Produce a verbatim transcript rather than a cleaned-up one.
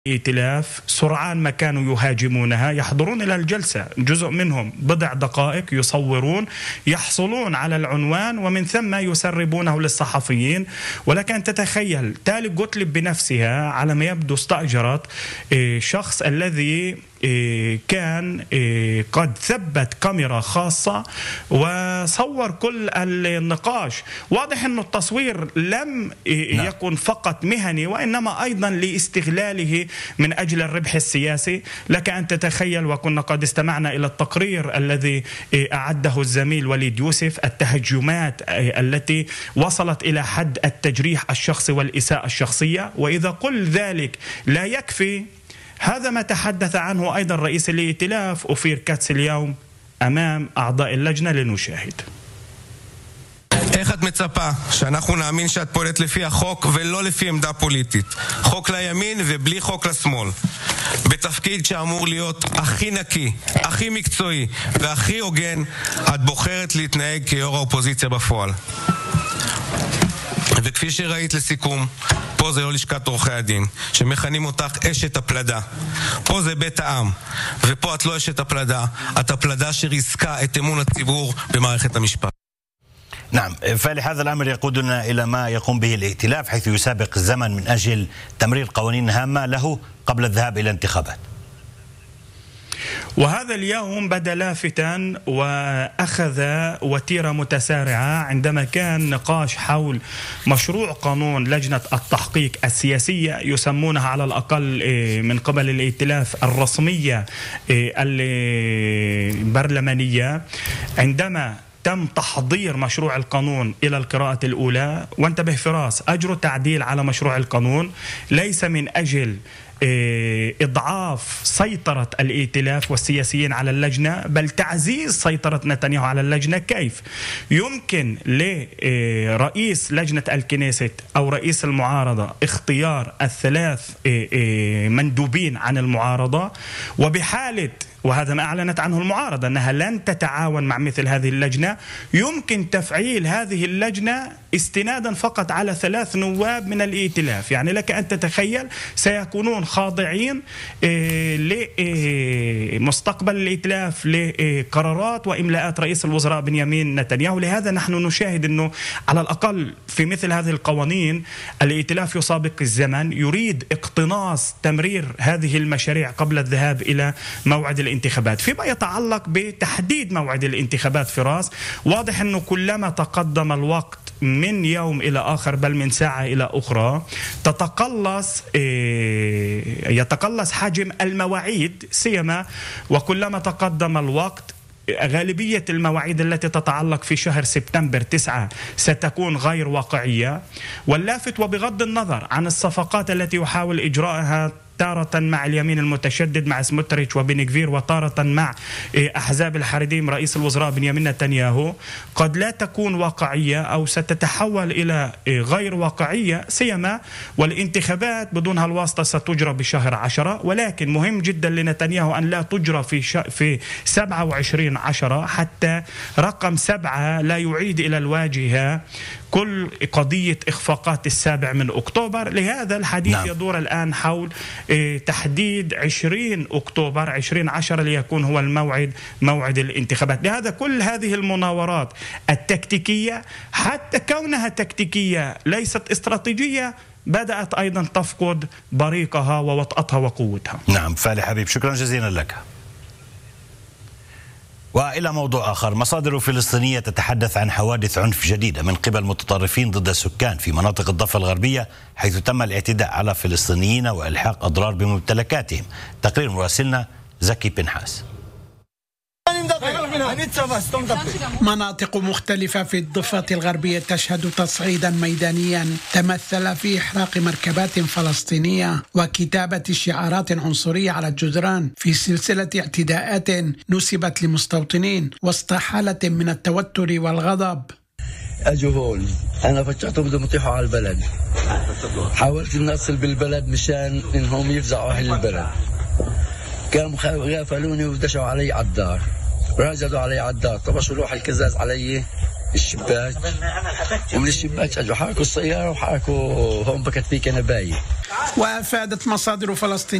الائتلاف سرعان ما كانوا يهاجمونها يحضرون إلى الجلسة، جزء منهم بضع دقائق يصورون يحصلون على العنوان ومن ثم يسربونه للصحفيين. ولكن تتخيل تالي جوتليب بنفسها على ما يبدو استأجرت شخص الذي كان قد ثبت كاميرا خاصة وصور كل النقاش. واضح أن التصوير لم يكن فقط مهني وإنما أيضا لاستغلاله من أجل الربح السياسي. لك أن تتخيل، وكنا قد استمعنا إلى التقرير الذي أعده الزميل وليد يوسف، التهجمات التي وصلت إلى حد التجريح الشخصي والإساءة الشخصية. وإذا قل ذلك لا يكفي، هذا ما تحدث عنه أيضا رئيس الائتلاف أوفير كاتس اليوم أمام أعضاء اللجنة. لنشاهد. איך את מצפה שאנחנו נאמין שאת פועלת לפי החוק ולא לפי עמדה פוליטית? חוק לימין ובלי חוק לשמאל. בתפקיד שאמור להיות הכי נקי, הכי מקצועי והכי הוגן, את בוחרת להתנהג כיו"ר האופוזיציה בפועל. וכפי שראית לסיכום, פה זה לא לשכת עורכי הדין, שמכנים אותך אשת הפלדה. פה זה בית העם, ופה את לא אשת הפלדה, את הפלדה שריסקה את אמון הציבור במערכת המשפט. نعم، فلهذا الأمر يقودنا إلى ما يقوم به الائتلاف، حيث يسابق الزمن من أجل تمرير قوانين هامة له قبل الذهاب إلى انتخابات. وهذا اليوم بدا لافتا وأخذ وتيرة متسارعة عندما كان نقاش حول مشروع قانون لجنة التحقيق السياسية، يسمونها على الأقل من قبل الائتلاف الرسمية البرلمانية. عندما تم تحضير مشروع القانون إلى القراءة الأولى، وانتبه فراس، أجروا تعديل على مشروع القانون ليس من أجل إضعاف سيطرة الائتلاف والسياسيين على اللجنة، بل تعزيز سيطرة نتنياهو على اللجنة. كيف يمكن لرئيس لجنة الكنيست أو رئيس المعارضة اختيار الثلاث مندوبين عن المعارضة، وبحالة، وهذا ما أعلنت عنه المعارضة أنها لن تتعاون مع مثل هذه اللجنة، يمكن تفعيل هذه اللجنة استنادا فقط على ثلاث نواب من الائتلاف. يعني لك أن تتخيل سيكونون خاضعين لمستقبل الائتلاف لقرارات وإملاءات رئيس الوزراء بنيامين نتنياهو. لهذا نحن نشاهد أنه على الأقل في مثل هذه القوانين الائتلاف يسابق الزمن، يريد اقتناص تمرير هذه المشاريع قبل الذهاب إلى موعد الانتخابات. فيما يتعلق بتحديد موعد الانتخابات فراس، واضح أنه كلما تقدم الوقت من يوم إلى آخر بل من ساعة إلى أخرى تتقلص يتقلص حجم المواعيد، سيما وكلما تقدم الوقت غالبية المواعيد التي تتعلق في شهر سبتمبر تسعة ستكون غير واقعية. واللافت وبغض النظر عن الصفقات التي يحاول إجراءها تارة مع اليمين المتشدد مع سموتريتش وبنغفير، وتارة مع أحزاب الحريديم رئيس الوزراء بنيامين نتنياهو، قد لا تكون واقعية أو ستتحول إلى غير واقعية، سيما والانتخابات بدون هالواسطة ستجرى بشهر عشرة. ولكن مهم جدا لنتنياهو أن لا تجرى في ش... في سبعة وعشرين عشرة، حتى رقم سبعة لا يعيد إلى الواجهة كل قضية إخفاقات السابع من أكتوبر. لهذا الحديث نعم. يدور الآن حول تحديد عشرين أكتوبر عشرين عشرة ليكون هو الموعد موعد الانتخابات. لهذا كل هذه المناورات التكتيكية، حتى كونها تكتيكية ليست استراتيجية، بدأت أيضا تفقد بريقها ووطأتها وقوتها. نعم، فالي حبيب، شكرا جزيلا لك. وإلى موضوع آخر، مصادر فلسطينية تتحدث عن حوادث عنف جديدة من قبل متطرفين ضد السكان في مناطق الضفة الغربية، حيث تم الاعتداء على فلسطينيين وإلحاق أضرار بممتلكاتهم. تقرير مراسلنا زكي بنحاس. مناطق مختلفة في الضفة الغربية تشهد تصعيدا ميدانيا تمثل في إحراق مركبات فلسطينية وكتابة شعارات عنصرية على الجدران في سلسلة اعتداءات نسبت لمستوطنين وسط حالة من التوتر والغضب. أجوا هون، أنا فتحتهم بدهم يطيحوا على البلد، حاولت إن أصل بالبلد مشان إنهم يفزعوا أهل البلد، كانوا غافلوني ودشوا علي على الدار، راجدوا علي على الدار، طبشوا لوح الكزاز علي الشباك، ومن الشباك اجوا حركوا السياره وحركوا هون بكت في كنبايه. وأفادت مصادر فلسطينية